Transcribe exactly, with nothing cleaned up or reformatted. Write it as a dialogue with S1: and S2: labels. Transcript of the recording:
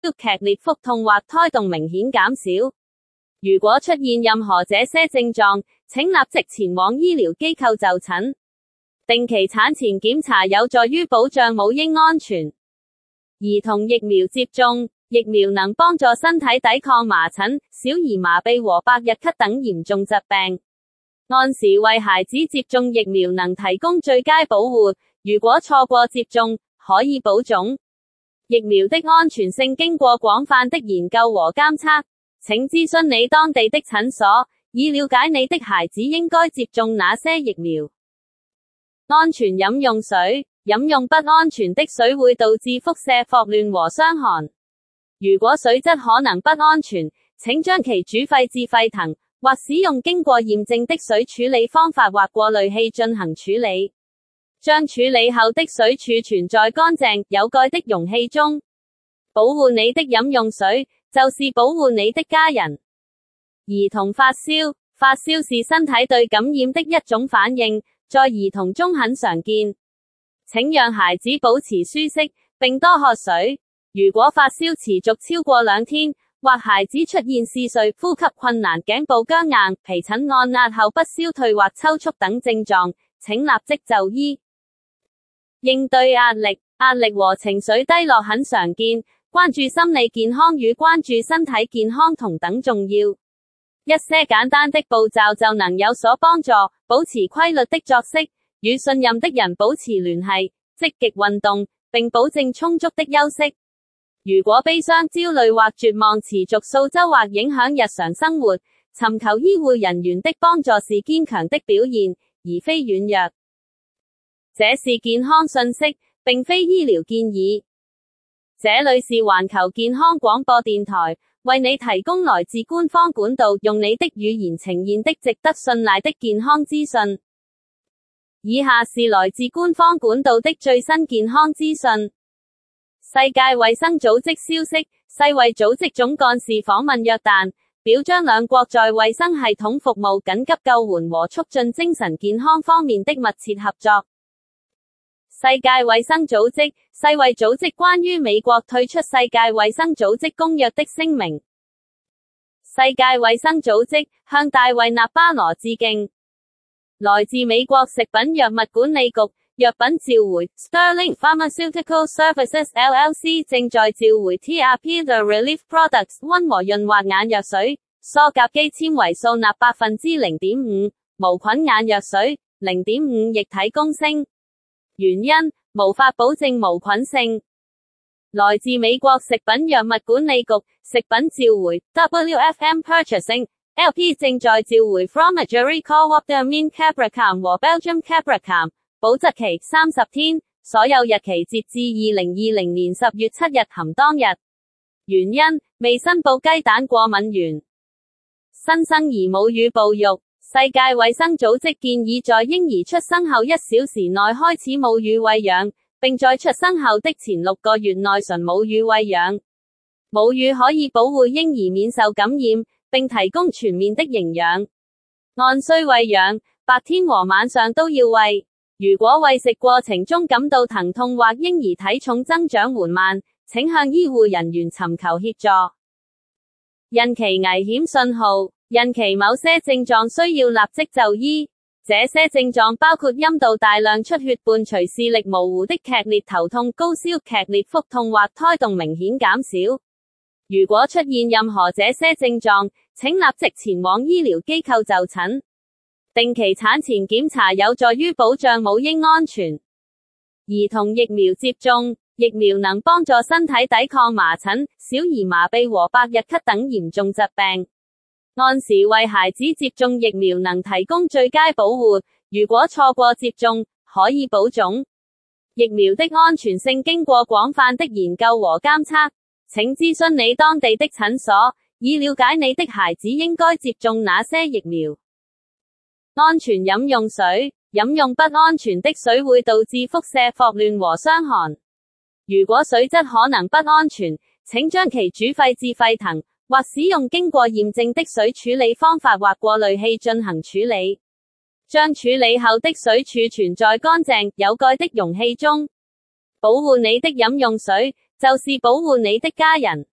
S1: 劇烈腹痛或胎動明顯減少。如果出現任何這些症狀，請立即前往醫療機構就診。定期產前檢查有助於保障母嬰安全。兒童疫苗接種，疫苗能幫助身體抵抗麻疹、小兒麻痹和百日咳等嚴重疾病。按時為孩子接種疫苗能提供最佳保護，如果錯過接種，可以保種。疫苗的安全性經過廣泛的研究和監測，請諮詢你當地的診所，以了解你的孩子應該接種哪些疫苗。安全飲用水，飲用不安全的水會導致腹瀉、霍亂和傷寒。如果水質可能不安全，請將其煮沸至沸騰，或使用經過驗證的水處理方法或過濾器進行處理。將處理後的水儲存在乾淨、有蓋的容器中。保護你的飲用水，就是保護你的家人。兒童發燒，發燒是身體對感染的一種反應，在兒童中很常見。請讓孩子保持舒適，並多喝水。如果發燒持續超過兩天，或孩子出現嗜睡、呼吸困難、頸部僵硬、皮疹按壓後不消退或抽搐等症狀，請立即就醫。應對壓力，壓力和情緒低落很常見，關注心理健康與關注身體健康同等重要。一些簡單的步驟就能有所幫助，保持規律的作息，與信任的人保持聯繫，積極運動，並保證充足的休息。如果悲傷、焦慮或絕望持續數週或影響日常生活，尋求醫護人員的幫助是堅強的表現，而非軟弱。這是健康信息，並非醫療建議。這裡是環球健康廣播電台，為你提供來自官方管道，用你的語言呈現的值得信賴的健康資訊。以下是來自官方管道的最新健康資訊。世界衛生組織消息，世衛組織總幹事訪問約旦，表彰兩國在衛生系統服務、緊急救援和促進精神健康方面的密切合作。世界衛生組織，世衛組織關於美國退出世界衛生組織公約的聲明。世界衛生組織向大衛納巴羅致敬。來自美國食品藥物管理局，藥品召回 Sterling Pharmaceutical Services L L C 正在召回 T R P The Relief Products 溫和潤滑眼藥水，塑甲基纖維素鈉 百分之零點五，無菌眼藥水 零點五 液體公升。原因，無法保證無菌性。來自美國食品藥物管理局，食品召回 W F M Purchasing L P 正在召回 Fromageri Cooptimine Cabricam 和 Belgium Cabricam， 保質期三十天，所有日期截至二零二零年十月七日含當日。原因，未申報雞蛋過敏源。新生兒母乳哺育。世界衛生組織建議在嬰兒出生後一小時內開始母乳餵養，並在出生後的前六個月內純母乳餵養。母乳可以保護嬰兒免受感染，並提供全面的營養。按需餵養，白天和晚上都要餵。如果餵食過程中感到疼痛或嬰兒體重增長緩慢，請向醫護人員尋求協助。孕期危險信號。孕期某些症狀需要立即就醫，這些症狀包括陰道大量出血伴隨視力模糊的劇烈頭痛、高燒、劇烈腹痛或胎動明顯減少。如果出現任何這些症狀，請立即前往醫療機構就診。定期產前檢查有助於保障母嬰安全。兒童疫苗接種，疫苗能幫助身體抵抗麻疹、小兒麻痹和百日咳等嚴重疾病。按時為孩子接種疫苗能提供最佳保護，如果錯過接種，可以保種。疫苗的安全性經過廣泛的研究和監測，請諮詢你當地的診所，以了解你的孩子應該接種哪些疫苗。安全飲用水，飲用不安全的水會導致腹瀉、霍亂和傷寒。如果水質可能不安全，請將其煮沸至沸騰，或使用經過驗證的水處理方法或過濾器進行處理。將處理後的水儲存在乾淨、有蓋的容器中。保護你的飲用水，就是保護你的家人。